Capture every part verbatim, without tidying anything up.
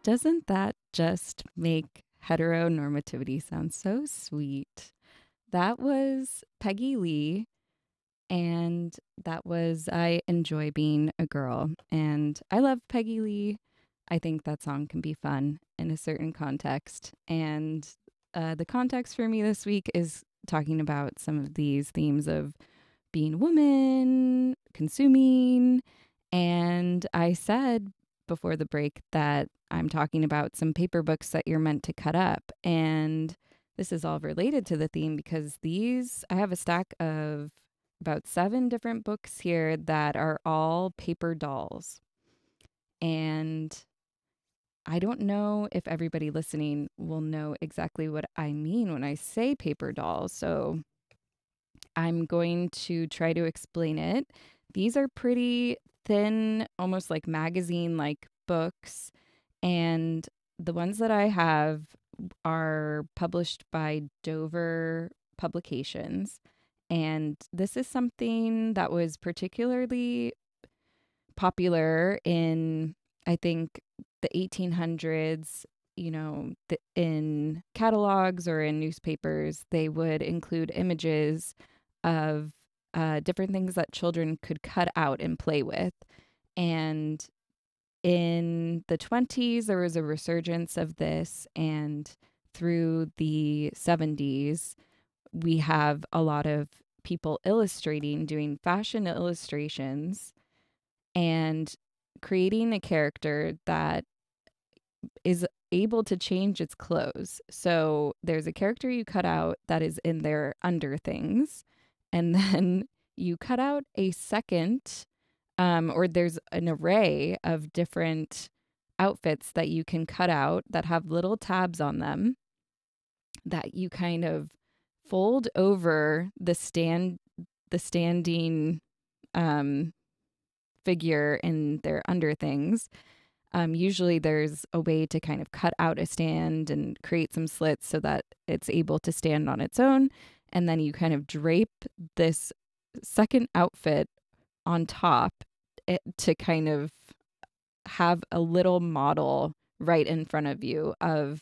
Doesn't that just make heteronormativity sound so sweet? That was Peggy Lee, and that was I Enjoy Being a Girl. And I love Peggy Lee. I think that song can be fun in a certain context. And uh, the context for me this week is talking about some of these themes of being a woman, consuming. And I said before the break that I'm talking about some paper books that you're meant to cut up. And this is all related to the theme because these, I have a stack of about seven different books here that are all paper dolls. And I don't know if everybody listening will know exactly what I mean when I say paper dolls. So I'm going to try to explain it. These are pretty thin, almost like magazine like books. And the ones that I have are published by Dover Publications. And this is something that was particularly popular in, I think, the eighteen hundreds. You know, the, in catalogs or in newspapers, they would include images of uh, different things that children could cut out and play with. And in the twenties, there was a resurgence of this. And through the seventies, we have a lot of people illustrating, doing fashion illustrations and creating a character that is able to change its clothes. So there's a character you cut out that is in their under things, and then you cut out a second, um, or there's an array of different outfits that you can cut out that have little tabs on them that you kind of fold over the stand, the standing um, figure in their under things. Um, usually there's a way to kind of cut out a stand and create some slits so that it's able to stand on its own. And then you kind of drape this second outfit on top it, to kind of have a little model right in front of you of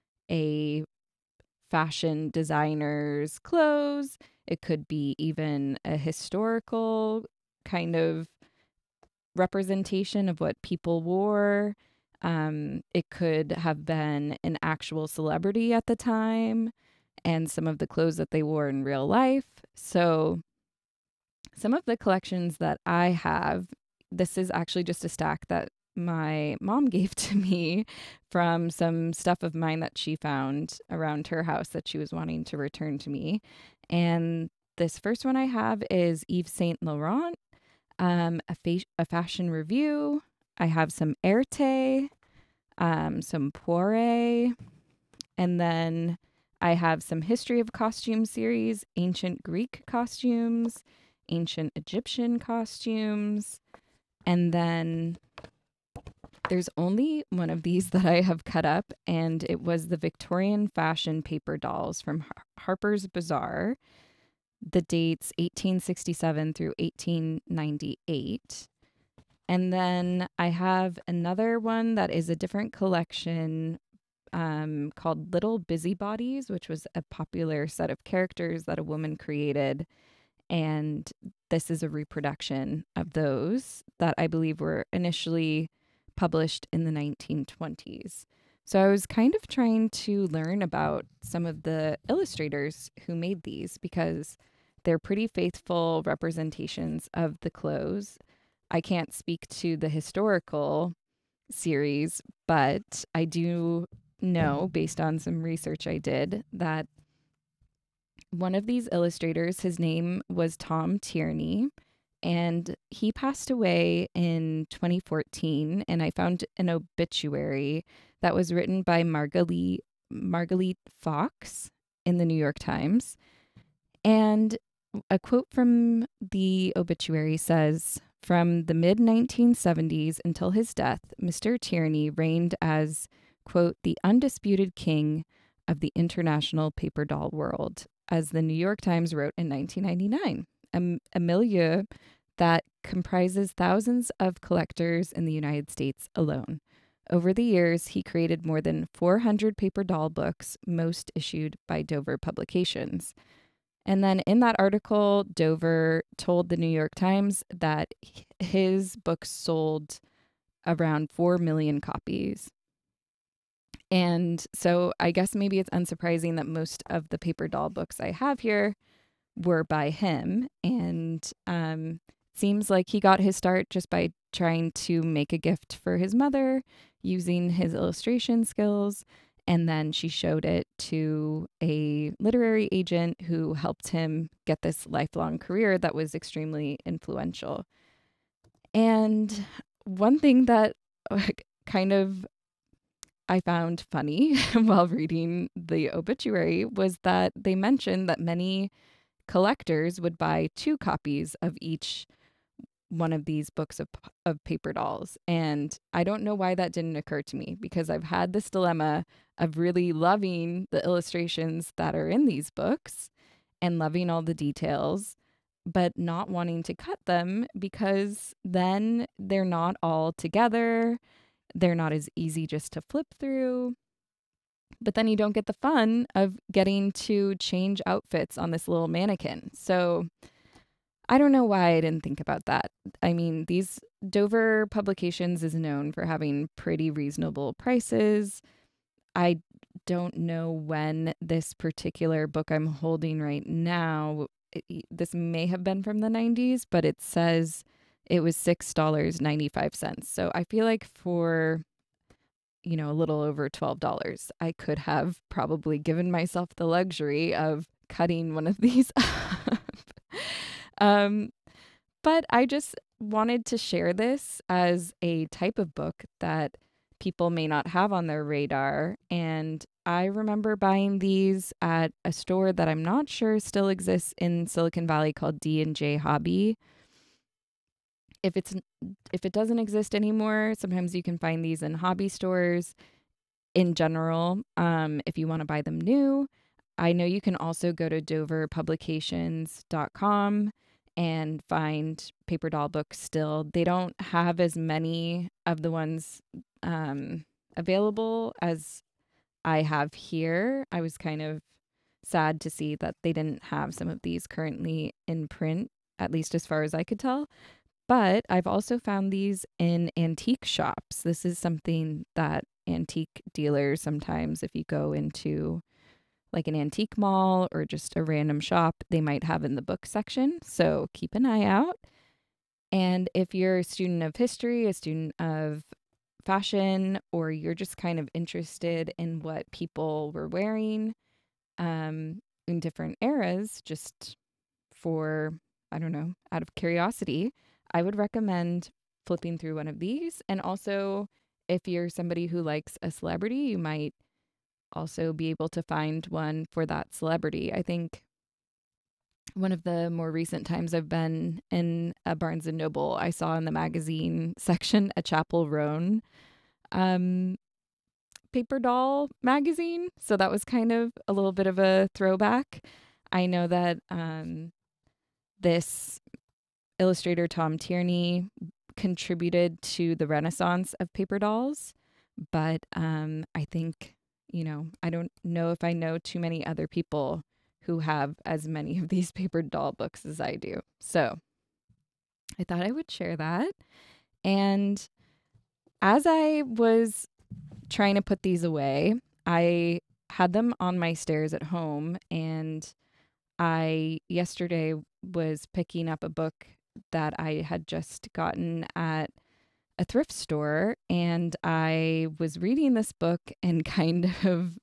a fashion designer's clothes. It could be even a historical kind of representation of what people wore. Um, it could have been an actual celebrity at the time and some of the clothes that they wore in real life. So, some of the collections that I have, this is actually just a stack that my mom gave to me from some stuff of mine that she found around her house that she was wanting to return to me. And this first one I have is Yves Saint Laurent, um, a, fa- a fashion review. I have some Erte, um, some Poire, and then I have some History of Costume series, ancient Greek costumes, ancient Egyptian costumes, and then there's only one of these that I have cut up, and it was the Victorian fashion paper dolls from Har- Harper's Bazaar. The dates eighteen sixty-seven through eighteen ninety-eight. And then I have another one that is a different collection um, called Little Busybodies, which was a popular set of characters that a woman created. And this is a reproduction of those that I believe were initially published in the nineteen twenties. So I was kind of trying to learn about some of the illustrators who made these because they're pretty faithful representations of the clothes. I can't speak to the historical series, but I do know, based on some research I did, that one of these illustrators, his name was Tom Tierney, and he passed away in twenty fourteen. And I found an obituary that was written by Margalit, Margalit Fox in the New York Times. And a quote from the obituary says, "From the mid nineteen seventies until his death, Mister Tierney reigned as, quote, the undisputed king of the international paper doll world," as the New York Times wrote in nineteen ninety-nine. A, a milieu that comprises thousands of collectors in the United States alone. Over the years, he created more than four hundred paper doll books, most issued by Dover Publications. And then in that article, Dover told the New York Times that his books sold around four million copies. And so I guess maybe it's unsurprising that most of the paper doll books I have here were by him. And um, seems like he got his start just by trying to make a gift for his mother using his illustration skills. And then she showed it to a literary agent who helped him get this lifelong career that was extremely influential. And one thing that kind of I found funny while reading the obituary was that they mentioned that many collectors would buy two copies of each one of these books of, of paper dolls. And I don't know why that didn't occur to me, because I've had this dilemma of really loving the illustrations that are in these books and loving all the details, but not wanting to cut them because then they're not all together. They're not as easy just to flip through. But then you don't get the fun of getting to change outfits on this little mannequin. So I don't know why I didn't think about that. I mean, these Dover Publications is known for having pretty reasonable prices. I don't know when this particular book I'm holding right now, it, this may have been from the nineties, but it says it was six dollars and ninety-five cents. So I feel like for, you know, a little over twelve dollars, I could have probably given myself the luxury of cutting one of these up. Um, but I just wanted to share this as a type of book that people may not have on their radar. And I remember buying these at a store that I'm not sure still exists in Silicon Valley called D and J Hobby. If it's if it doesn't exist anymore, sometimes you can find these in hobby stores in general. Um, if you want to buy them new, I know you can also go to dover publications dot com and find paper doll books still. They don't have as many of the ones um, available as I have here. I was kind of sad to see that they didn't have some of these currently in print, at least as far as I could tell. But I've also found these in antique shops. This is something that antique dealers sometimes, if you go into like an antique mall or just a random shop, they might have in the book section. So keep an eye out. And if you're a student of history, a student of fashion, or you're just kind of interested in what people were wearing um, in different eras, just for, I don't know, out of curiosity, I would recommend flipping through one of these. And also, if you're somebody who likes a celebrity, you might also be able to find one for that celebrity. I think one of the more recent times I've been in a Barnes and Noble, I saw in the magazine section a Chapel Roan um, paper doll magazine. So that was kind of a little bit of a throwback. I know that um, this illustrator, Tom Tierney, contributed to the renaissance of paper dolls, but um, I think, you know, I don't know if I know too many other people who have as many of these paper doll books as I do. So I thought I would share that. And as I was trying to put these away, I had them on my stairs at home, and I yesterday was picking up a book that I had just gotten at a thrift store, and I was reading this book and kind of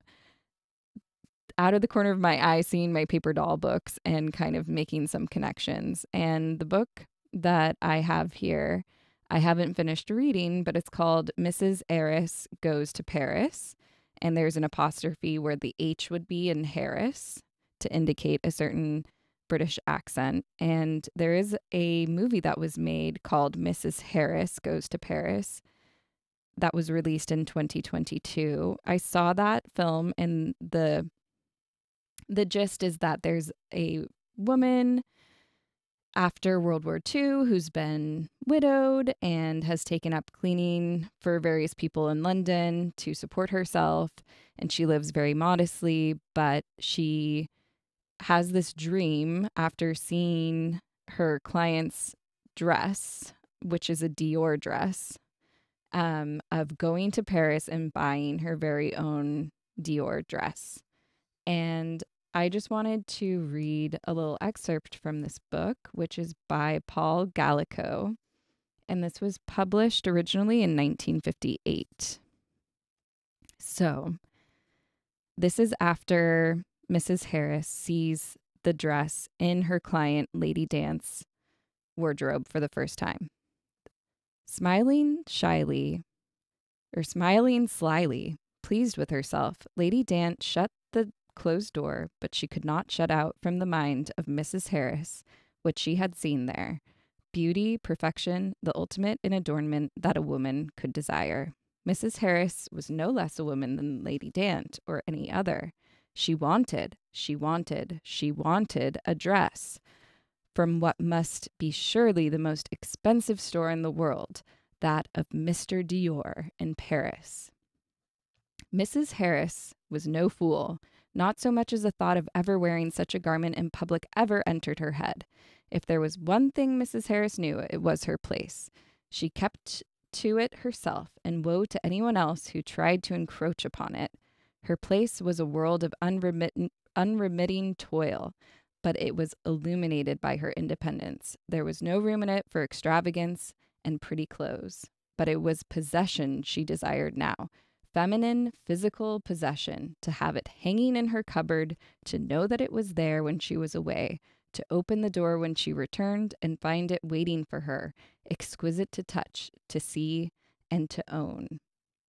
out of the corner of my eye seeing my paper doll books and kind of making some connections. And the book that I have here, I haven't finished reading, but it's called Missus Harris Goes to Paris. And there's an apostrophe where the H would be in Harris to indicate a certain British accent. And there is a movie that was made called Missus Harris Goes to Paris that was released in twenty twenty-two. I saw that film, and the the gist is that there's a woman after World War Two, who's been widowed and has taken up cleaning for various people in London to support herself. And she lives very modestly, but she has this dream after seeing her client's dress, which is a Dior dress, um, of going to Paris and buying her very own Dior dress. And I just wanted to read a little excerpt from this book, which is by Paul Gallico. And this was published originally in nineteen fifty-eight. So this is after Missus Harris sees the dress in her client Lady Dant's wardrobe for the first time. Smiling shyly, or smiling slyly, pleased with herself, Lady Dant shut the closed door, but she could not shut out from the mind of Missus Harris what she had seen there. Beauty, perfection, the ultimate in adornment that a woman could desire. Missus Harris was no less a woman than Lady Dant or any other. She wanted, she wanted, she wanted a dress from what must be surely the most expensive store in the world, that of Mister Dior in Paris. Missus Harris was no fool. Not so much as a thought of ever wearing such a garment in public ever entered her head. If there was one thing Missus Harris knew, it was her place. She kept to it herself, and woe to anyone else who tried to encroach upon it. Her place was a world of unremitting, unremitting toil, but it was illuminated by her independence. There was no room in it for extravagance and pretty clothes, but it was possession she desired now. Feminine, physical possession, to have it hanging in her cupboard, to know that it was there when she was away, to open the door when she returned and find it waiting for her, exquisite to touch, to see, and to own.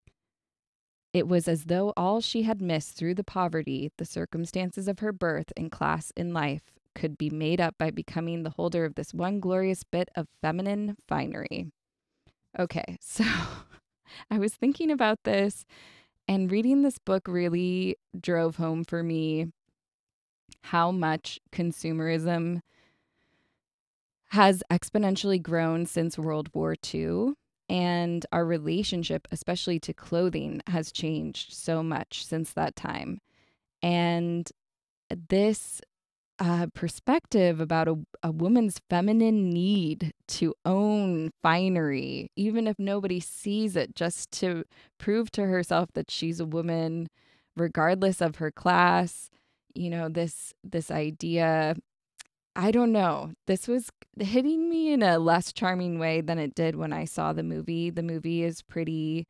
It was as though all she had missed through the poverty, the circumstances of her birth and class in life, could be made up by becoming the holder of this one glorious bit of feminine finery. Okay, so I was thinking about this, and reading this book really drove home for me how much consumerism has exponentially grown since World War Two. And our relationship, especially to clothing, has changed so much since that time. And this uh, perspective about a, a woman's feminine need to own finery, even if nobody sees it, just to prove to herself that she's a woman, regardless of her class, you know, this this idea. I don't know. This was hitting me in a less charming way than it did when I saw the movie. The movie is pretty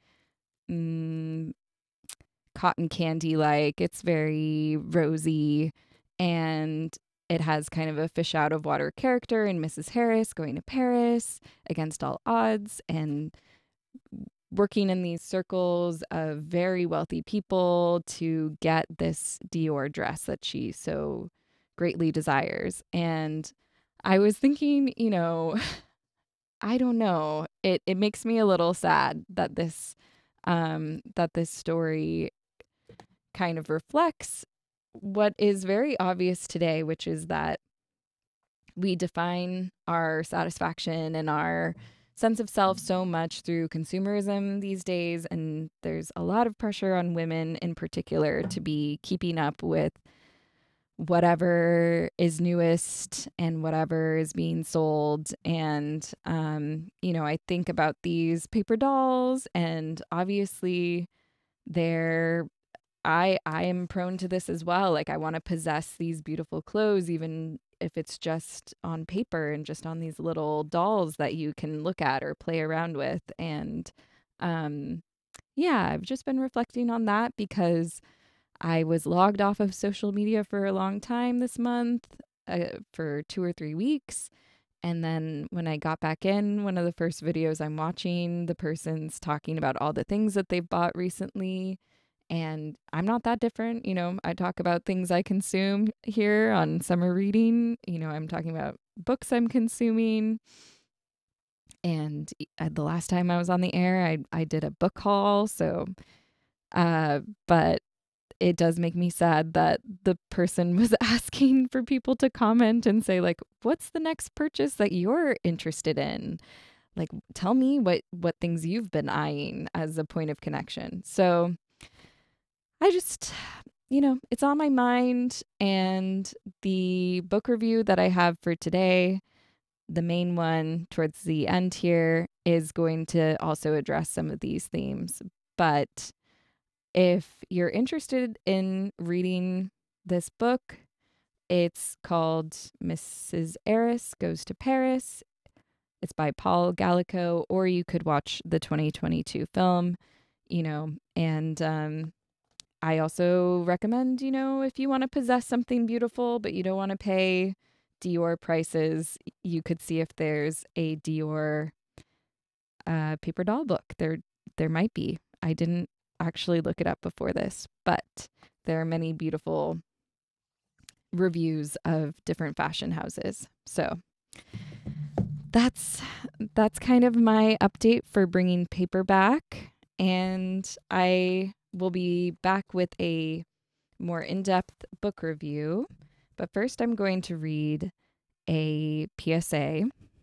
mm, cotton candy like. It's very rosy, and it has kind of a fish out of water character in Missus Harris going to Paris against all odds and working in these circles of very wealthy people to get this Dior dress that she so greatly desires. And I was thinking, you know, I don't know. It it makes me a little sad that this um that this story kind of reflects what is very obvious today, which is that we define our satisfaction and our sense of self so much through consumerism these days, and there's a lot of pressure on women in particular to be keeping up with whatever is newest and whatever is being sold. And, um, you know, I think about these paper dolls, and obviously they're, I, I am prone to this as well. Like, I want to possess these beautiful clothes, even if it's just on paper and just on these little dolls that you can look at or play around with. And, um, yeah, I've just been reflecting on that because I was logged off of social media for a long time this month, uh, for two or three weeks. And then when I got back in, one of the first videos I'm watching, the person's talking about all the things that they've bought recently. And I'm not that different. You know, I talk about things I consume here on Summer Reading. You know, I'm talking about books I'm consuming. And uh, the last time I was on the air, I, I did a book haul. So, uh, but it does make me sad that the person was asking for people to comment and say, like, what's the next purchase that you're interested in? Like, tell me what, what things you've been eyeing as a point of connection. So I just, you know, it's on my mind. And the book review that I have for today, the main one towards the end here, is going to also address some of these themes. But if you're interested in reading this book, it's called Missus Eris Goes to Paris. It's by Paul Gallico, or you could watch the twenty twenty-two film, you know, and um, I also recommend, you know, if you want to possess something beautiful, but you don't want to pay Dior prices, you could see if there's a Dior uh, paper doll book. There, there might be. I didn't actually look it up before this, but there are many beautiful reviews of different fashion houses. So that's that's kind of my update for bringing paper back, and I will be back with a more in-depth book review. But first, I'm going to read a P S A.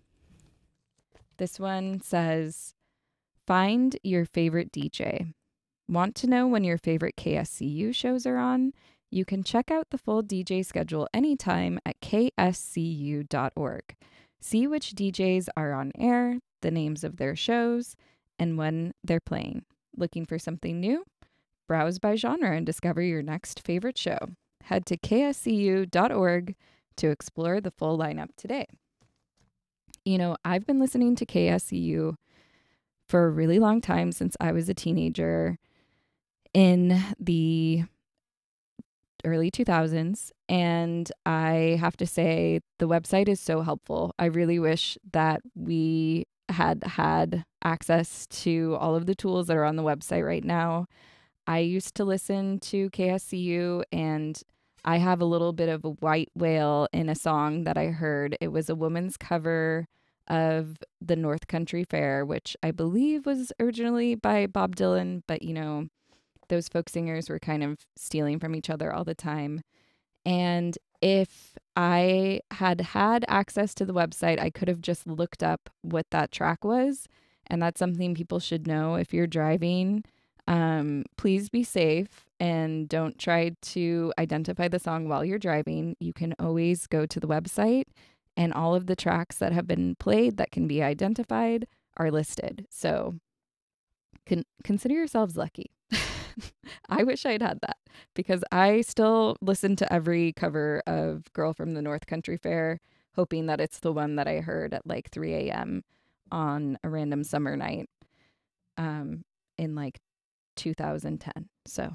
This one says, "Find your favorite D J. Want to know when your favorite K S C U shows are on? You can check out the full D J schedule anytime at k s c u dot org. See which D Js are on air, the names of their shows, and when they're playing. Looking for something new? Browse by genre and discover your next favorite show. Head to k s c u dot org to explore the full lineup today." You know, I've been listening to K S C U for a really long time, since I was a teenager in the early two thousands. And I have to say, the website is so helpful. I really wish that we had had access to all of the tools that are on the website right now. I used to listen to K S C U, and I have a little bit of a white whale in a song that I heard. It was a woman's cover of the North Country Fair, which I believe was originally by Bob Dylan, but you know, those folk singers were kind of stealing from each other all the time. And if I had had access to the website, I could have just looked up what that track was. And that's something people should know if you're driving. Um, please be safe and don't try to identify the song while you're driving. You can always go to the website, and all of the tracks that have been played that can be identified are listed. So con- consider yourselves lucky. I wish I'd had that, because I still listen to every cover of Girl from the North Country Fair, hoping that it's the one that I heard at like three a.m. on a random summer night um, in like two thousand ten. So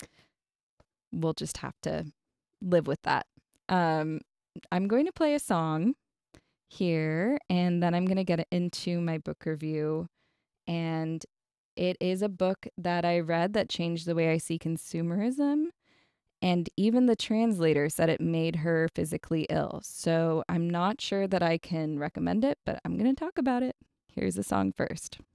we'll just have to live with that. Um, I'm going to play a song here, and then I'm going to get into my book review. And it is a book that I read that changed the way I see consumerism. And even the translator said it made her physically ill. So I'm not sure that I can recommend it, but I'm going to talk about it. Here's the song first.